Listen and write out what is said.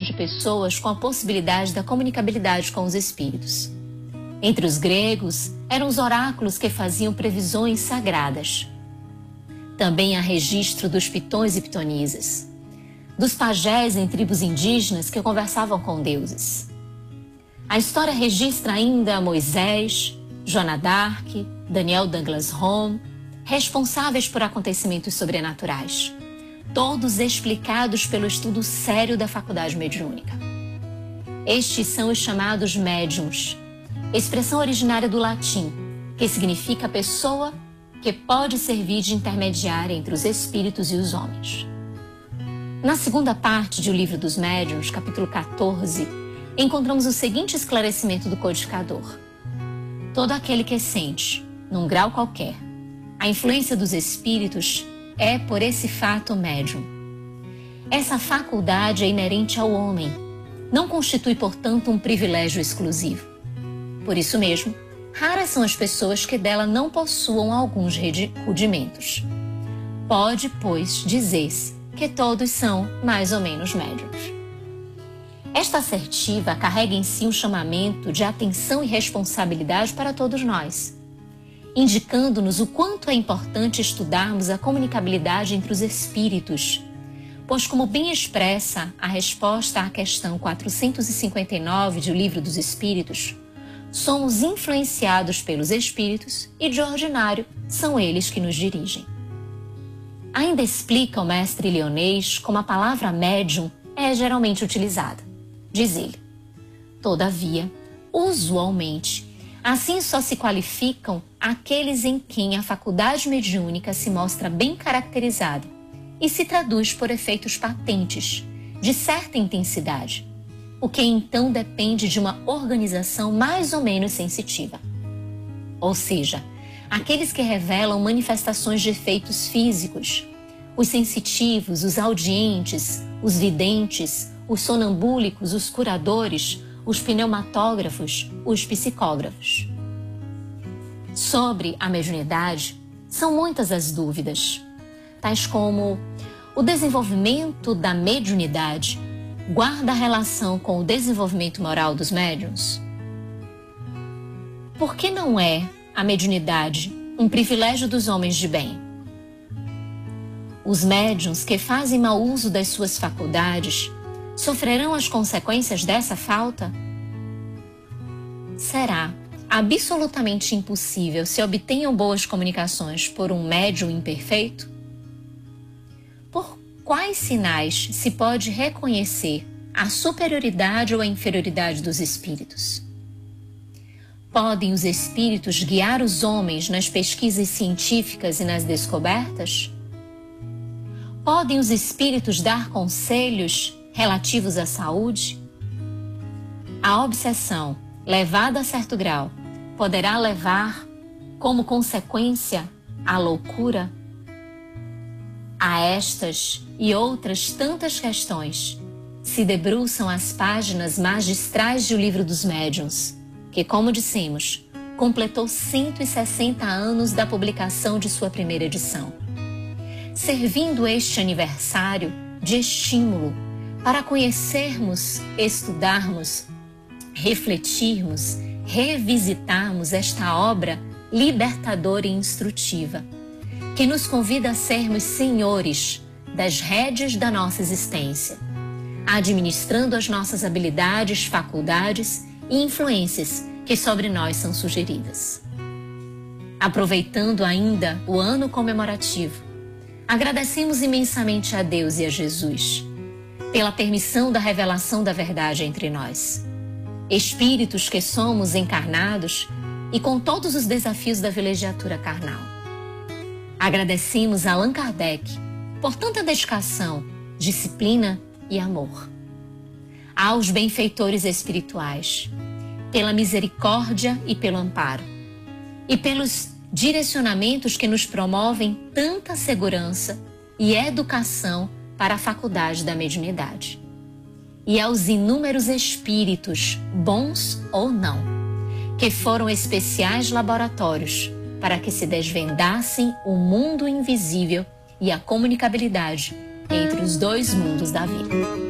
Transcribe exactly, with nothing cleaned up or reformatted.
de pessoas com a possibilidade da comunicabilidade com os espíritos. Entre os gregos, eram os oráculos que faziam previsões sagradas. Também há registro dos pitões e pitonisas, dos pajés em tribos indígenas que conversavam com deuses. A história registra ainda Moisés, Joana d'Arc, Daniel Douglas Home, responsáveis por acontecimentos sobrenaturais, todos explicados pelo estudo sério da faculdade mediúnica. Estes são os chamados médiums, expressão originária do latim, que significa pessoa que pode servir de intermediária entre os espíritos e os homens. Na segunda parte de O Livro dos Médiuns, capítulo quatorze, encontramos o seguinte esclarecimento do codificador. Todo aquele que sente, num grau qualquer, a influência dos espíritos é por esse fato médium. Essa faculdade é inerente ao homem, não constitui, portanto, um privilégio exclusivo. Por isso mesmo, raras são as pessoas que dela não possuam alguns rudimentos. Pode, pois, dizer-se que todos são mais ou menos médiuns. Esta assertiva carrega em si um chamamento de atenção e responsabilidade para todos nós, indicando-nos o quanto é importante estudarmos a comunicabilidade entre os espíritos, pois, como bem expressa a resposta à questão quatrocentos e cinquenta e nove de O Livro dos Espíritos, somos influenciados pelos espíritos e, de ordinário, são eles que nos dirigem. Ainda explica o mestre leonês como a palavra médium é geralmente utilizada. Diz ele: todavia, usualmente, assim só se qualificam aqueles em quem a faculdade mediúnica se mostra bem caracterizada e se traduz por efeitos patentes, de certa intensidade, o que então depende de uma organização mais ou menos sensitiva. Ou seja, aqueles que revelam manifestações de efeitos físicos, os sensitivos, os audientes, os videntes, os sonambúlicos, os curadores, os pneumatógrafos, os psicógrafos. Sobre a mediunidade, são muitas as dúvidas, tais como: o desenvolvimento da mediunidade guarda relação com o desenvolvimento moral dos médiuns? Por que não é a mediunidade um privilégio dos homens de bem? Os médiuns que fazem mau uso das suas faculdades sofrerão as consequências dessa falta? Será absolutamente impossível se obtenham boas comunicações por um médium imperfeito? Por quais sinais se pode reconhecer a superioridade ou a inferioridade dos espíritos? Podem os espíritos guiar os homens nas pesquisas científicas e nas descobertas? Podem os espíritos dar conselhos relativos à saúde? A obsessão, levada a certo grau, poderá levar, como consequência, à loucura? A estas e outras tantas questões se debruçam as páginas magistrais de O Livro dos Médiuns, que, como dissemos, completou cento e sessenta anos da publicação de sua primeira edição, servindo este aniversário de estímulo para conhecermos, estudarmos, refletirmos, revisitarmos esta obra libertadora e instrutiva, que nos convida a sermos senhores das rédeas da nossa existência, administrando as nossas habilidades, faculdades e influências que sobre nós são sugeridas. Aproveitando ainda o ano comemorativo, agradecemos imensamente a Deus e a Jesus pela permissão da revelação da verdade entre nós, espíritos que somos encarnados e com todos os desafios da vilegiatura carnal. Agradecemos a Allan Kardec por tanta dedicação, disciplina e amor. Aos benfeitores espirituais, pela misericórdia e pelo amparo, e pelos direcionamentos que nos promovem tanta segurança e educação para a faculdade da mediunidade. E aos inúmeros espíritos, bons ou não, que foram especiais laboratórios para que se desvendassem o mundo invisível e a comunicabilidade entre os dois mundos da vida.